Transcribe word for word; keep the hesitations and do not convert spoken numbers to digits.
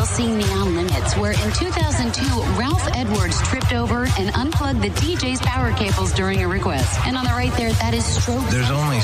you'll see Neon Limits, where in two thousand two, Ralph Edwards tripped over and unplugged the D J's power cables during a request. And on the right there, that is Stroke. There's only